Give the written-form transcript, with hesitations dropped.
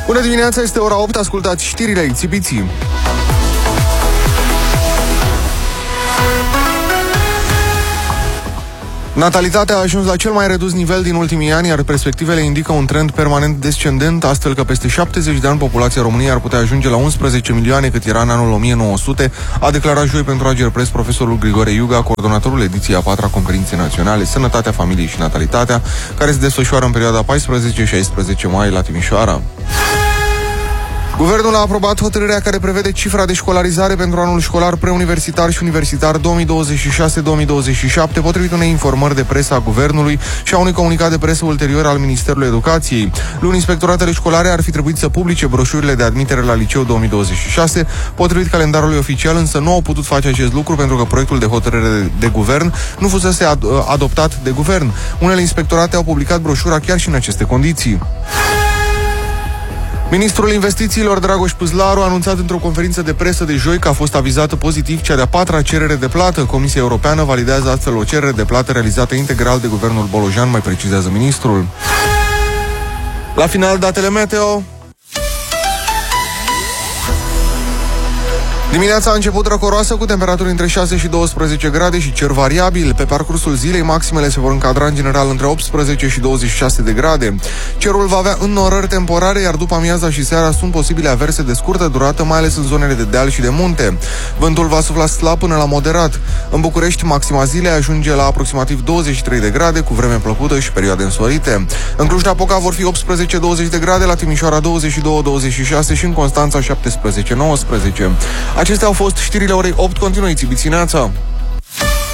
Bună dimineața, este ora 8, ascultați știrile Ițibiții. Natalitatea a ajuns la cel mai redus nivel din ultimii ani, iar perspectivele indică un trend permanent descendent, astfel că peste 70 de ani populația României ar putea ajunge la 11 milioane cât era în anul 1900, a declarat joi pentru Ager Press profesorul Grigore Iuga, coordonatorul ediției a 4-a Conferinței Naționale Sănătatea, Familiei și Natalitatea, care se desfășoară în perioada 14-16 mai la Timișoara. Guvernul a aprobat hotărârea care prevede cifra de școlarizare pentru anul școlar preuniversitar și universitar 2026-2027, potrivit unei informări de presă a Guvernului și a unui comunicat de presă ulterior al Ministerului Educației. Luni, inspectoratele școlare ar fi trebuit să publice broșurile de admitere la liceu 2026, potrivit calendarului oficial, însă nu au putut face acest lucru pentru că proiectul de hotărâre de guvern nu fusese adoptat de guvern. Unele inspectorate au publicat broșura chiar și în aceste condiții. Ministrul Investițiilor Dragoș Pâzlaru a anunțat într-o conferință de presă de joi că a fost avizată pozitiv cea de-a 4-a cerere de plată. Comisia Europeană validează astfel o cerere de plată realizată integral de guvernul Bolojan, mai precizează ministrul. La final, datele meteo. Dimineața a început răcoroasă cu temperaturi între 6 și 12 grade și cer variabil. Pe parcursul zilei, maximele se vor încadra în general între 18 și 26 de grade. Cerul va avea înnorări temporare, iar după amiaza și seara sunt posibile averse de scurtă durată, mai ales în zonele de deal și de munte. Vântul va sufla slab până la moderat. În București, maxima zilei ajunge la aproximativ 23 de grade, cu vreme plăcută și perioade însorite. În Cluj-Napoca vor fi 18-20 de grade, la Timișoara 22-26 și în Constanța 17-19. Acestea au fost știrile orei 8, continuă Ițibițineața.